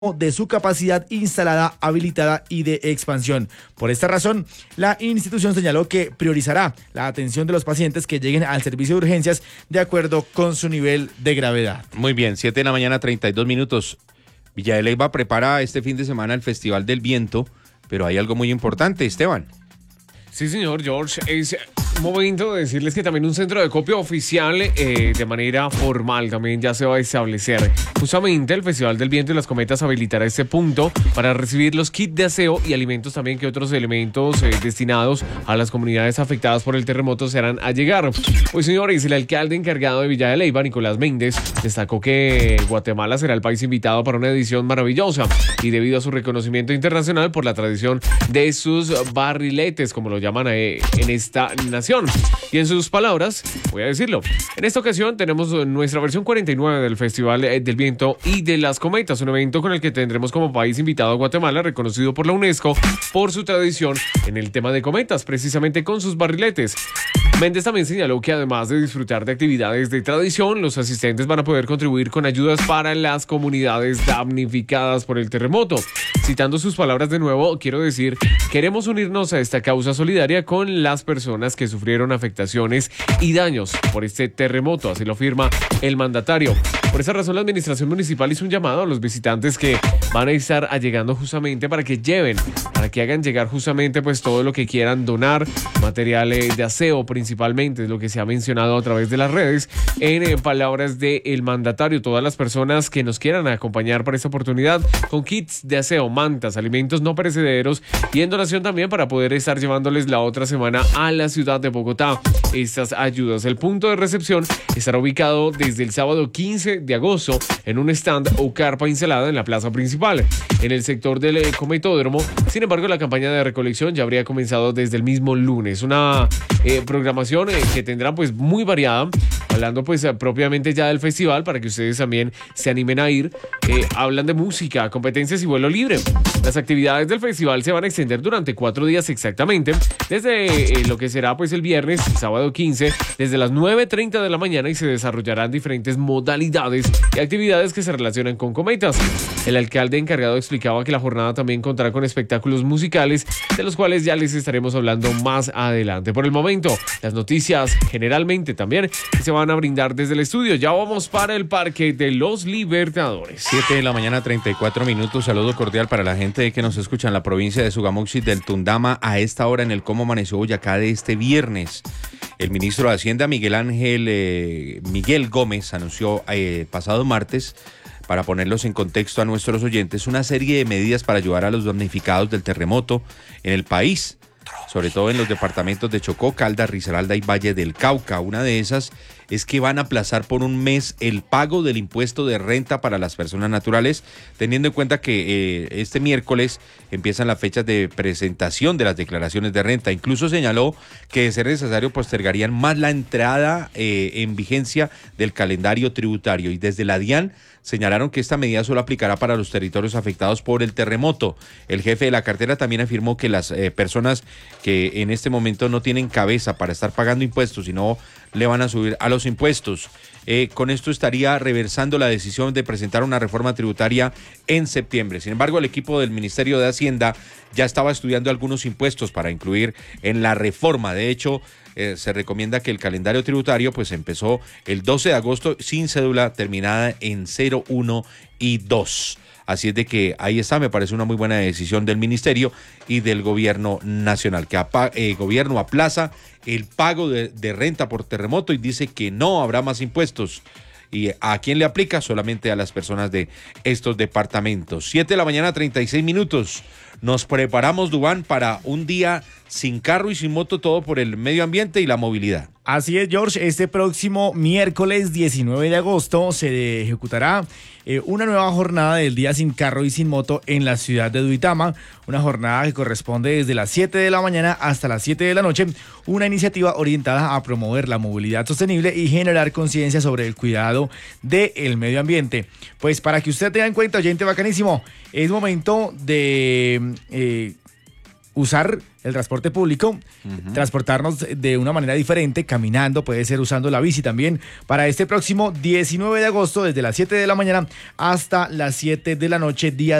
de su capacidad instalada, habilitada y de expansión. Por esta razón, la institución señaló que priorizará la atención de los pacientes que lleguen al servicio de urgencias de acuerdo con su nivel de gravedad. Muy bien, 7 de la mañana, 32 minutos. Villa de Leyva prepara este fin de semana el Festival del Viento, pero hay algo muy importante, Esteban. Sí, señor George, es momento de decirles que también un centro de acopio oficial de manera formal también ya se va a establecer. Justamente el Festival del Viento y las Cometas habilitará este punto para recibir los kits de aseo y alimentos también que otros elementos destinados a las comunidades afectadas por el terremoto serán a llegar. Pues señores, el alcalde encargado de Villa de Leyva, Nicolás Méndez, destacó que Guatemala será el país invitado para una edición maravillosa y debido a su reconocimiento internacional por la tradición de sus barriletes, como lo llaman en esta nación. Y en sus palabras, voy a decirlo, en esta ocasión tenemos nuestra versión 49 del Festival del Viento y de las Cometas, un evento con el que tendremos como país invitado a Guatemala, reconocido por la UNESCO por su tradición en el tema de cometas, precisamente con sus barriletes. Méndez también señaló que además de disfrutar de actividades de tradición, los asistentes van a poder contribuir con ayudas para las comunidades damnificadas por el terremoto. Citando sus palabras de nuevo, quiero decir, queremos unirnos a esta causa solidaria con las personas que sufrieron afectaciones y daños por este terremoto, así lo afirma el mandatario. Por esa razón, la administración municipal hizo un llamado a los visitantes que van a estar allegando justamente para que lleven, para que hagan llegar justamente pues todo lo que quieran donar, materiales de aseo principalmente, es lo que se ha mencionado a través de las redes, en palabras del mandatario. Todas las personas que nos quieran acompañar para esta oportunidad con kits de aseo, mantas, alimentos no perecederos y en donación también para poder estar llevándoles la otra semana a la ciudad de Bogotá estas ayudas. El punto de recepción estará ubicado desde el sábado 15 de agosto en un stand o carpa instalada en la plaza principal, en el sector del cometódromo. Sin embargo, la campaña de recolección ya habría comenzado desde el mismo lunes. Una programación que tendrá pues muy variada, hablando pues propiamente ya del festival para que ustedes también se animen a ir. Hablan de música, competencias y vuelo libre. Las actividades del festival se van a extender durante 4 días exactamente, desde lo que será pues el viernes, sábado 15, desde las 9:30 de la mañana, y se desarrollarán diferentes modalidades y actividades que se relacionan con cometas. El alcalde encargado explicaba que la jornada también contará con espectáculos musicales, de los cuales ya les estaremos hablando más adelante. Por el momento, las noticias generalmente también se van a brindar desde el estudio. Ya vamos para el Parque de los Libertadores. 7 de la mañana, 34 minutos. Saludo cordial para la gente que nos escucha en la provincia de Sogamoxi, del Tundama, a esta hora en el Cómo Amaneció Boyacá de este viernes. El ministro de Hacienda, Miguel Gómez, anunció pasado martes, para ponerlos en contexto a nuestros oyentes, una serie de medidas para ayudar a los damnificados del terremoto en el país, sobre todo en los departamentos de Chocó, Caldas, Risaralda y Valle del Cauca. Una de esas es que van a aplazar por un mes el pago del impuesto de renta para las personas naturales, teniendo en cuenta que este miércoles empiezan las fechas de presentación de las declaraciones de renta. Incluso señaló que de ser necesario postergarían más la entrada en vigencia del calendario tributario, y desde la DIAN señalaron que esta medida solo aplicará para los territorios afectados por el terremoto. El jefe de la cartera también afirmó que las personas que en este momento no tienen cabeza para estar pagando impuestos y no le van a subir a los impuestos, con esto estaría reversando la decisión de presentar una reforma tributaria en septiembre. Sin embargo, el equipo del Ministerio de Hacienda ya estaba estudiando algunos impuestos para incluir en la reforma. De hecho, se recomienda que el calendario tributario pues empezó el 12 de agosto sin cédula terminada en 0, 1 y 2. Así es de que ahí está, me parece una muy buena decisión del ministerio y del gobierno nacional, que el gobierno aplaza el pago de renta por terremoto y dice que no habrá más impuestos. ¿Y a quién le aplica? Solamente a las personas de estos departamentos. 7 de la mañana, 36 minutos. Nos preparamos, Duván, para un día sin carro y sin moto, todo por el medio ambiente y la movilidad. Así es, George. Este próximo miércoles 19 de agosto se ejecutará una nueva jornada del Día Sin Carro y Sin Moto en la ciudad de Duitama. Una jornada que corresponde desde las 7 de la mañana hasta las 7 de la noche. Una iniciativa orientada a promover la movilidad sostenible y generar conciencia sobre el cuidado del medio ambiente. Pues para que usted tenga en cuenta, oyente bacanísimo, es momento de usar el transporte público, transportarnos de una manera diferente, caminando, puede ser usando la bici también, para este próximo 19 de agosto, desde las 7 de la mañana hasta las 7 de la noche, día